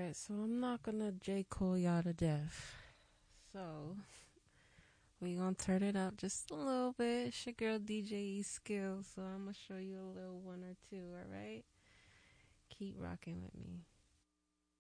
Alright, so I'm not gonna J. Cole y'all to death. So, we gonna turn it up just a little bit. It's your girl DJ Skills, so I'm gonna show you a little one or two, alright? Keep rocking with me.